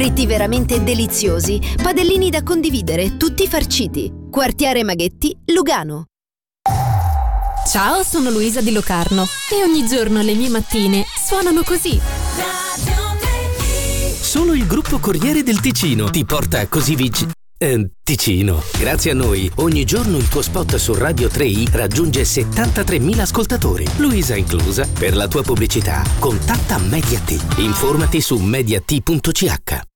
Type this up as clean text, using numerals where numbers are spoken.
Fritti veramente deliziosi, padellini da condividere, tutti farciti. Quartiere Maghetti, Lugano. Ciao, sono Luisa di Locarno e ogni giorno le mie mattine suonano così. Solo il gruppo Corriere del Ticino ti porta così Ticino. Grazie a noi, ogni giorno il tuo spot su Radio 3i raggiunge 73.000 ascoltatori, Luisa inclusa. Per la tua pubblicità, contatta Media T. Informati su mediat.ch.